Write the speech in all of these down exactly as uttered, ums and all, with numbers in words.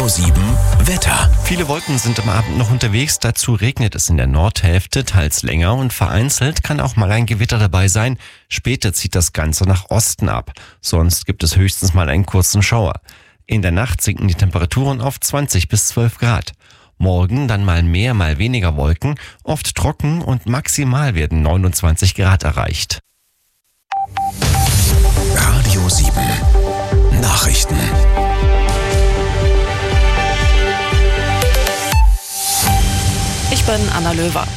Radio sieben Wetter. Viele Wolken sind am Abend noch unterwegs, dazu regnet es in der Nordhälfte teils länger und vereinzelt kann auch mal ein Gewitter dabei sein. Später zieht das Ganze nach Osten ab, sonst gibt es höchstens mal einen kurzen Schauer. In der Nacht sinken die Temperaturen auf zwanzig bis zwölf Grad. Morgen dann mal mehr, mal weniger Wolken, oft trocken und maximal werden neunundzwanzig Grad erreicht. Radio sieben Nachrichten. Ich bin Anna Löwer.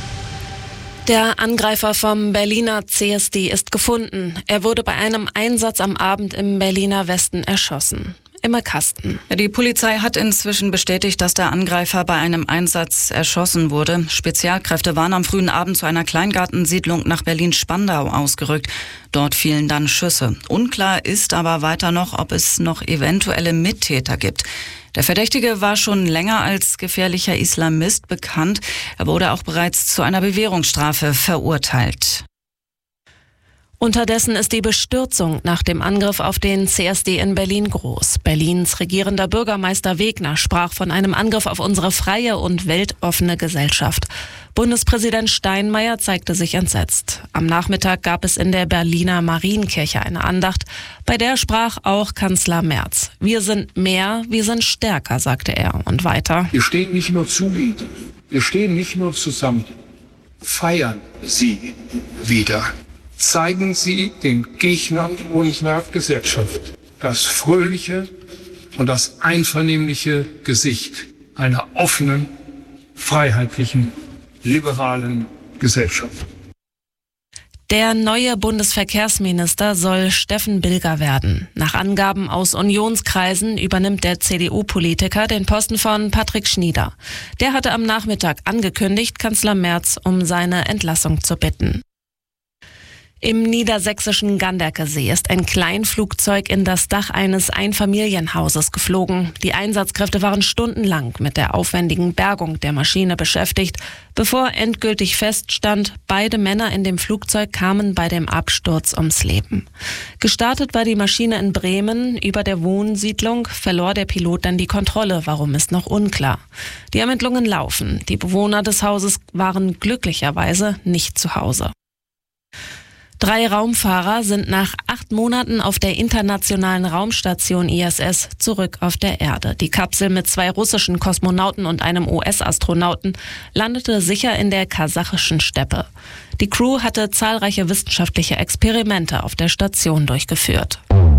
Der Angreifer vom Berliner C S D ist gefunden. Er wurde bei einem Einsatz am Abend im Berliner Westen erschossen. Immer Kasten. Die Polizei hat inzwischen bestätigt, dass der Angreifer bei einem Einsatz erschossen wurde. Spezialkräfte waren am frühen Abend zu einer Kleingartensiedlung nach Berlin-Spandau ausgerückt. Dort fielen dann Schüsse. Unklar ist aber weiter noch, ob es noch eventuelle Mittäter gibt. Der Verdächtige war schon länger als gefährlicher Islamist bekannt. Er wurde auch bereits zu einer Bewährungsstrafe verurteilt. Unterdessen ist die Bestürzung nach dem Angriff auf den C S D in Berlin groß. Berlins regierender Bürgermeister Wegner sprach von einem Angriff auf unsere freie und weltoffene Gesellschaft. Bundespräsident Steinmeier zeigte sich entsetzt. Am Nachmittag gab es in der Berliner Marienkirche eine Andacht, bei der sprach auch Kanzler Merz. Wir sind mehr, wir sind stärker, sagte er. Und weiter. Wir stehen nicht nur zu Ihnen, wir stehen nicht nur zusammen. Feiern Sie wieder. Zeigen Sie den Gegnern unserer Gesellschaft das fröhliche und das einvernehmliche Gesicht einer offenen, freiheitlichen, liberalen Gesellschaft. Der neue Bundesverkehrsminister soll Steffen Bilger werden. Nach Angaben aus Unionskreisen übernimmt der C D U-Politiker den Posten von Patrick Schnieder. Der hatte am Nachmittag angekündigt, Kanzler Merz um seine Entlassung zu bitten. Im niedersächsischen Ganderkesee ist ein Kleinflugzeug in das Dach eines Einfamilienhauses geflogen. Die Einsatzkräfte waren stundenlang mit der aufwendigen Bergung der Maschine beschäftigt, bevor endgültig feststand, beide Männer in dem Flugzeug kamen bei dem Absturz ums Leben. Gestartet war die Maschine in Bremen. Über der Wohnsiedlung verlor der Pilot dann die Kontrolle. Warum, ist noch unklar. Die Ermittlungen laufen. Die Bewohner des Hauses waren glücklicherweise nicht zu Hause. Drei Raumfahrer sind nach acht Monaten auf der internationalen Raumstation I S S zurück auf der Erde. Die Kapsel mit zwei russischen Kosmonauten und einem U S-Astronauten landete sicher in der kasachischen Steppe. Die Crew hatte zahlreiche wissenschaftliche Experimente auf der Station durchgeführt.